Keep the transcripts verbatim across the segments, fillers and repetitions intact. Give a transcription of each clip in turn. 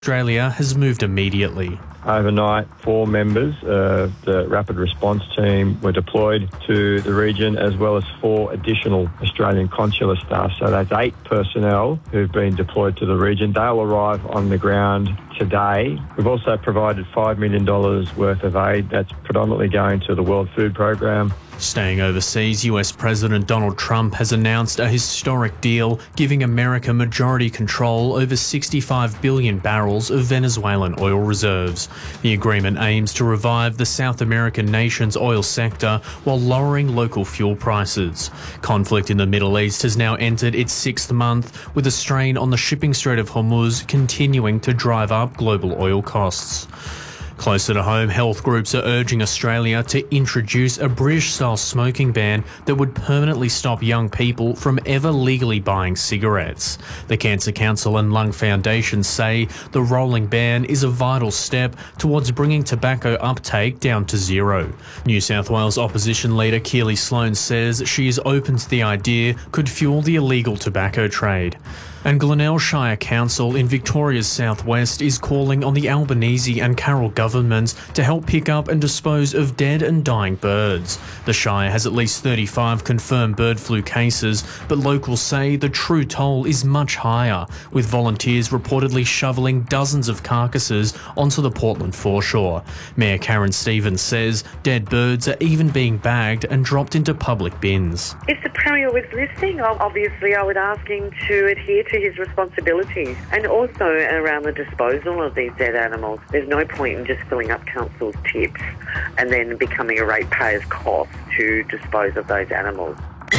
Australia has moved immediately. Overnight, four members of the Rapid Response Team were deployed to the region, as well as four additional Australian consular staff. So that's eight personnel who've been deployed to the region. They'll arrive on the ground today. We've also provided five million dollars worth of aid that's predominantly going to the World Food Programme. Staying overseas, U S President Donald Trump has announced a historic deal giving America majority control over sixty-five billion barrels of Venezuelan oil reserves. The agreement aims to revive the South American nation's oil sector while lowering local fuel prices. Conflict in the Middle East has now entered its sixth month, with a strain on the shipping Strait of Hormuz continuing to drive up global oil costs. Closer to home, health groups are urging Australia to introduce a British-style smoking ban that would permanently stop young people from ever legally buying cigarettes. The Cancer Council and Lung Foundation say the rolling ban is a vital step towards bringing tobacco uptake down to zero. New South Wales opposition leader Keely Sloan says she is open to the idea could fuel the illegal tobacco trade. And Glenelg Shire Council in Victoria's southwest is calling on the Albanese and Carroll governments to help pick up and dispose of dead and dying birds. The Shire has at least thirty-five confirmed bird flu cases, but locals say the true toll is much higher, with volunteers reportedly shoveling dozens of carcasses onto the Portland foreshore. Mayor Karen Stevens says dead birds are even being bagged and dropped into public bins. If the Premier was listening, obviously I would ask him to adhere to to his responsibilities, and also around the disposal of these dead animals. There's no point in just filling up council's tips and then becoming a ratepayer's cost to dispose of those animals.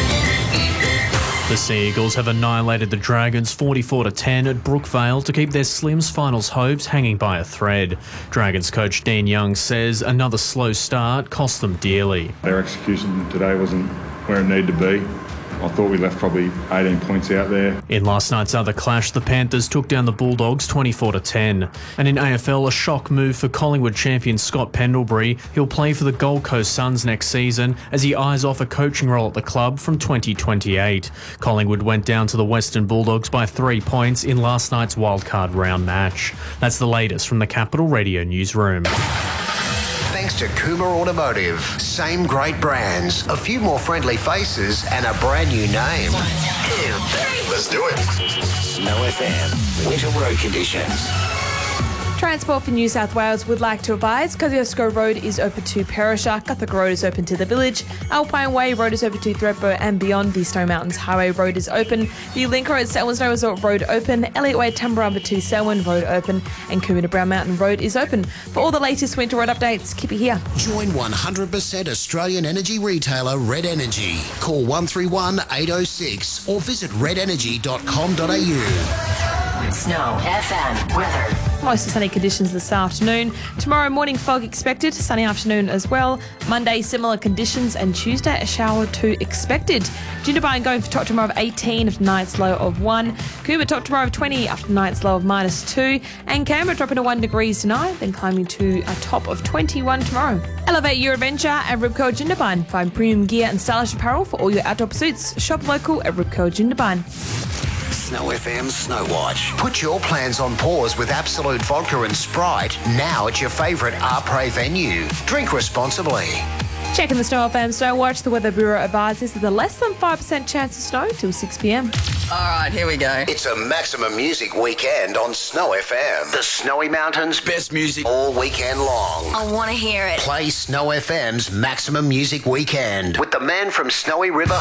The Sea Eagles have annihilated the Dragons forty-four to ten at Brookvale to keep their Slims finals hopes hanging by a thread. Dragons coach Dean Young says another slow start cost them dearly. Their execution today wasn't where it needed to be. I thought we left probably eighteen points out there. In last night's other clash, the Panthers took down the Bulldogs twenty-four to ten. And in A F L, a shock move for Collingwood champion Scott Pendlebury. He'll play for the Gold Coast Suns next season as he eyes off a coaching role at the club from twenty twenty-eight. Collingwood went down to the Western Bulldogs by three points in last night's wildcard round match. That's the latest from the Capital Radio newsroom. Thanks to Coomer Automotive. Same great brands, a few more friendly faces, and a brand new name. One, two, three. Let's do it. Snow F M. Winter road conditions. Transport for New South Wales would like to advise Kosciuszko Road is open to Perisher, Guthrie Road is open to the Village, Alpine Way Road is open to Thredbo and beyond. The Snowy Mountains Highway Road is open, the Link Road Selwyn Snow Resort Road open, Elliott Way Tumbarumba to Selwyn Road open, and Coomera Brown Mountain Road is open. For all the latest winter road updates, keep it here. Join one hundred percent Australian energy retailer Red Energy. Call one three one, eight oh six or visit red energy dot com dot a u. Snow F M weather. Mostly sunny conditions this afternoon. Tomorrow morning fog expected, sunny afternoon as well. Monday similar conditions, and Tuesday a shower or two expected. Jindabyne going for top tomorrow of eighteen after night's low of one. Coomera top tomorrow of twenty after night's low of minus two. And Canberra dropping to one degrees tonight, then climbing to a top of twenty-one tomorrow. Elevate your adventure at Ribco Jindabyne. Find premium gear and stylish apparel for all your outdoor pursuits. Shop local at Ribco Jindabyne. Snow F M Snow Watch. Put your plans on pause with Absolute Vodka and Sprite now at your favourite Arpre venue. Drink responsibly. Checking the Snow F M Snow Watch, the Weather Bureau advises there's a less than five percent chance of snow till six p m. All right, here we go. It's a maximum music weekend on Snow F M. The Snowy Mountains' best music all weekend long. I want to hear it. Play Snow F M's Maximum Music Weekend with the man from Snowy River